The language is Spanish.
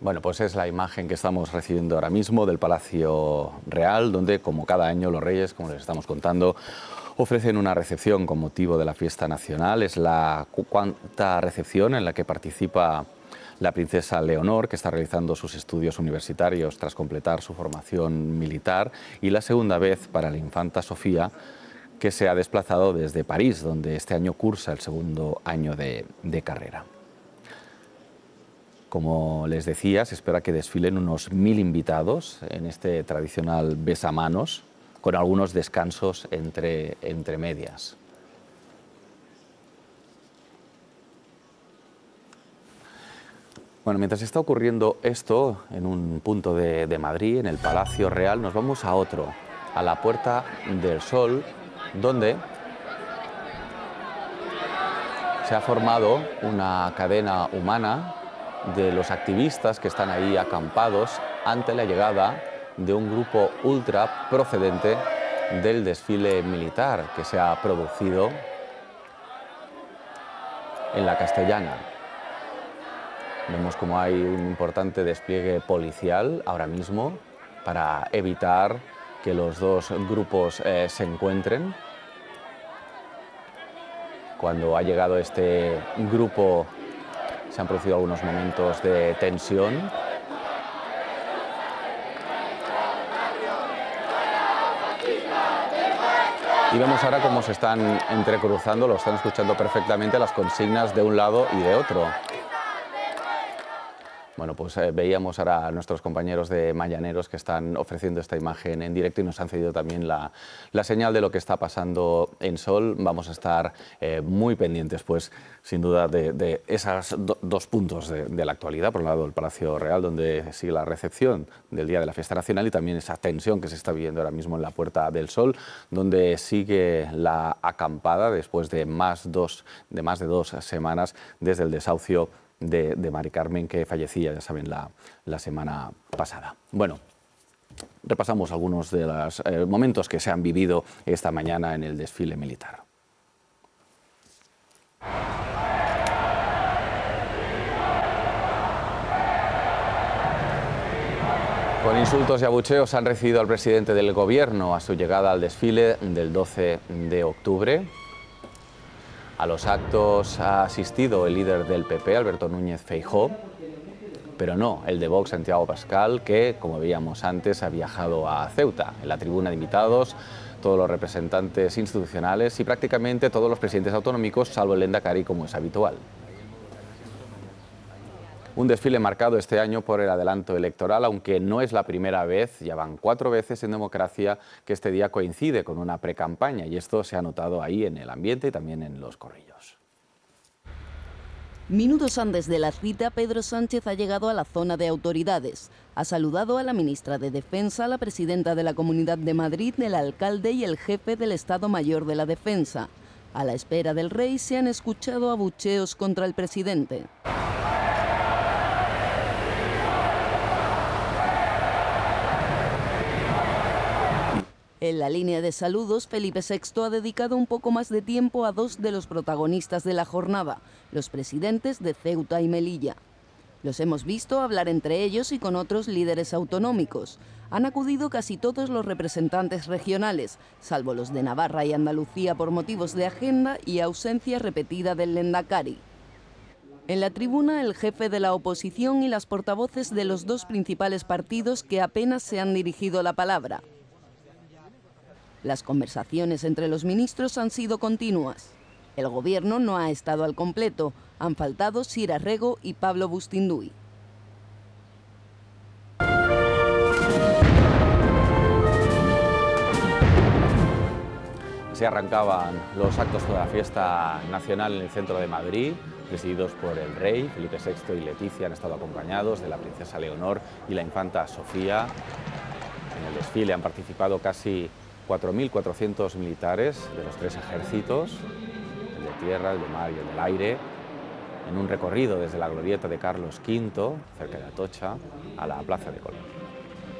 Bueno, pues es la imagen que estamos recibiendo ahora mismo del Palacio Real, donde, como cada año, los reyes, como les estamos contando, ofrecen una recepción con motivo de la fiesta nacional. Es la cuarta recepción en la que participa la princesa Leonor, que está realizando sus estudios universitarios tras completar su formación militar, y la segunda vez para la infanta Sofía, que se ha desplazado desde París, donde este año cursa el segundo año de carrera. Como les decía, se espera que desfilen unos 1000 invitados en este tradicional besamanos, con algunos descansos entre medias. Bueno, mientras está ocurriendo esto en un punto de Madrid, en el Palacio Real, nos vamos a otro, a la Puerta del Sol, donde se ha formado una cadena humana de los activistas que están ahí acampados ante la llegada de un grupo ultra procedente del desfile militar que se ha producido en la Castellana. Vemos como hay un importante despliegue policial ahora mismo para evitar que los dos grupos se encuentren. Cuando ha llegado este grupo se han producido algunos momentos de tensión. Y vemos ahora cómo se están entrecruzando, lo están escuchando perfectamente, las consignas de un lado y de otro. Bueno, pues veíamos ahora a nuestros compañeros de Mañaneros que están ofreciendo esta imagen en directo y nos han cedido también la señal de lo que está pasando en Sol. Vamos a estar muy pendientes, pues, sin duda, de esos dos puntos de la actualidad. Por un lado, el Palacio Real, donde sigue la recepción del Día de la Fiesta Nacional, y también esa tensión que se está viviendo ahora mismo en la Puerta del Sol, donde sigue la acampada después de más de 2 semanas desde el desahucio de Mari Carmen, que fallecía, ya saben, la semana pasada. Bueno, repasamos algunos de los momentos que se han vivido esta mañana en el desfile militar. Con insultos y abucheos han recibido al presidente del Gobierno a su llegada al desfile del 12 de octubre. A los actos ha asistido el líder del PP, Alberto Núñez Feijóo, pero no el de Vox, Santiago Abascal, que, como veíamos antes, ha viajado a Ceuta. En la tribuna de invitados, todos los representantes institucionales y prácticamente todos los presidentes autonómicos, salvo el Lehendakari, como es habitual. Un desfile marcado este año por el adelanto electoral, aunque no es la primera vez, ya van 4 veces en democracia que este día coincide con una precampaña, y esto se ha notado ahí en el ambiente y también en los corrillos. Minutos antes de la cita, Pedro Sánchez ha llegado a la zona de autoridades. Ha saludado a la ministra de Defensa, la presidenta de la Comunidad de Madrid, el alcalde y el jefe del Estado Mayor de la Defensa. A la espera del rey se han escuchado abucheos contra el presidente. En la línea de saludos, Felipe VI ha dedicado un poco más de tiempo a 2 de los protagonistas de la jornada, los presidentes de Ceuta y Melilla. Los hemos visto hablar entre ellos y con otros líderes autonómicos. Han acudido casi todos los representantes regionales, salvo los de Navarra y Andalucía por motivos de agenda y ausencia repetida del Lehendakari. En la tribuna, el jefe de la oposición y las portavoces de los 2 principales partidos que apenas se han dirigido la palabra. Las conversaciones entre los ministros han sido continuas. El gobierno no ha estado al completo. Han faltado Sira Rego y Pablo Bustinduy. Se arrancaban los actos de la fiesta nacional en el centro de Madrid, presididos por el rey. Felipe VI y Leticia han estado acompañados de la princesa Leonor y la infanta Sofía. En el desfile han participado casi 4.400 militares de los 3 ejércitos, el de tierra, el de mar y el del aire, en un recorrido desde la glorieta de Carlos V, cerca de Atocha, a la Plaza de Colón.